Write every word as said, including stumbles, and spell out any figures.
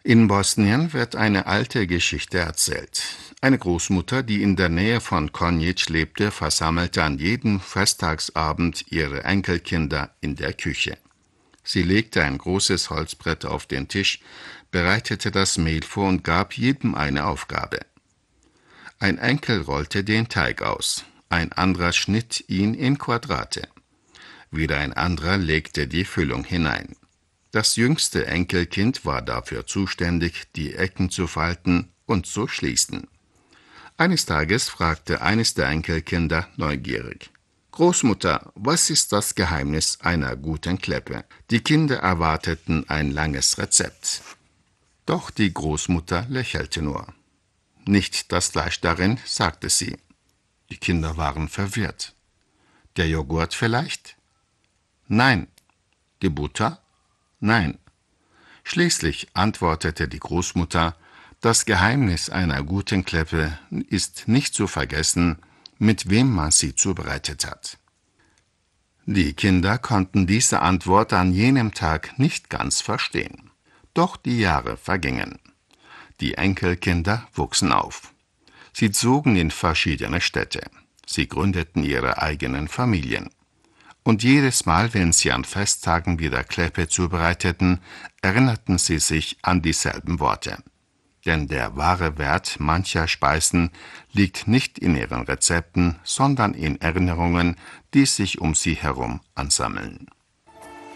In Bosnien wird eine alte Geschichte erzählt. Eine Großmutter, die in der Nähe von Konjic lebte, versammelte an jedem Festtagsabend ihre Enkelkinder in der Küche. Sie legte ein großes Holzbrett auf den Tisch, bereitete das Mehl vor und gab jedem eine Aufgabe. Ein Enkel rollte den Teig aus, ein anderer schnitt ihn in Quadrate. Wieder ein anderer legte die Füllung hinein. Das jüngste Enkelkind war dafür zuständig, die Ecken zu falten und zu schließen. Eines Tages fragte eines der Enkelkinder neugierig: »Großmutter, was ist das Geheimnis einer guten Kleppe?« Die Kinder erwarteten ein langes Rezept. Doch die Großmutter lächelte nur. »Nicht das Fleisch darin«, sagte sie. Die Kinder waren verwirrt. »Der Joghurt vielleicht?« »Nein.« »Die Butter?« »Nein.« Schließlich antwortete die Großmutter: »Das Geheimnis einer guten Kleppe ist nicht zu vergessen, mit wem man sie zubereitet hat.« Die Kinder konnten diese Antwort an jenem Tag nicht ganz verstehen. Doch die Jahre vergingen. Die Enkelkinder wuchsen auf. Sie zogen in verschiedene Städte. Sie gründeten ihre eigenen Familien. Und jedes Mal, wenn sie an Festtagen wieder Kleppe zubereiteten, erinnerten sie sich an dieselben Worte. Denn der wahre Wert mancher Speisen liegt nicht in ihren Rezepten, sondern in Erinnerungen, die sich um sie herum ansammeln.